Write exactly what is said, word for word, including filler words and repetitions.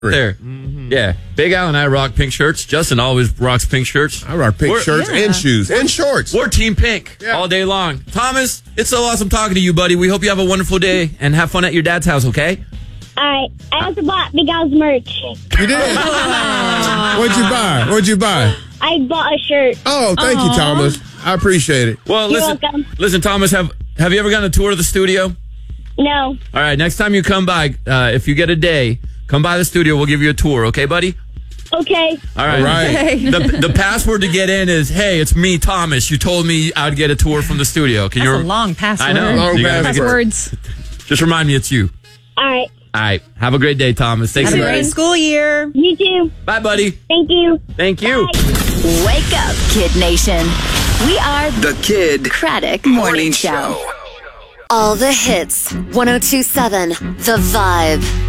There. Mm-hmm. Yeah. Big Al and I rock pink shirts. Justin always rocks pink shirts. I rock pink we're, shirts yeah. and shoes and shorts. We're Team Pink yeah. all day long. Thomas, it's so awesome talking to you, buddy. We hope you have a wonderful day and have fun at your dad's house, okay? All right. I also bought Big Al's merch. You did? What'd you buy? What'd you buy? I bought a shirt. Oh, thank Aww. you, Thomas. I appreciate it. Well, You're listen, welcome. listen, Thomas, have have you ever gotten a tour of the studio? No. All right, next time you come by, uh, if you get a day, come by the studio. We'll give you a tour, okay, buddy? Okay. All right. All right. Hey. The, the password to get in is, hey, it's me, Thomas. You told me I'd get a tour from the studio. Can That's you? a long password. I know. Long You gotta make it- Passwords. Just remind me it's you. All right. All right. Have a great day, Thomas. Thanks. Have a a lot. great school year. You too. Bye, buddy. Thank you. Thank you. Bye. Wake up, Kid Nation. We are The Kid Craddock Morning Show. All the hits. one oh two point seven The Vibe.